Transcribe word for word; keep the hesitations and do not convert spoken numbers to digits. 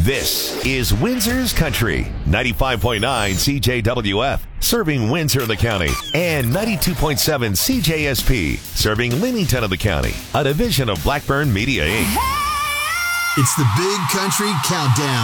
This is Windsor's Country, ninety-five point nine C J W F, serving Windsor of the county, and ninety-two point seven C J S P, serving Leamington of the county, a division of Blackburn Media, Incorporated. It's the Big Country Countdown.